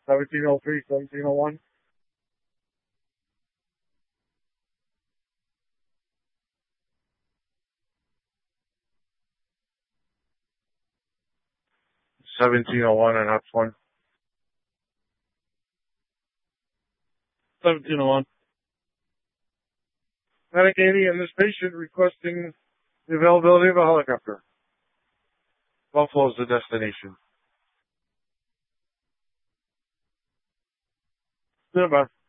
1703, 1701. And that's one. 1701. Medic 80 and this patient requesting the availability of a helicopter. Buffalo is the destination. Goodbye.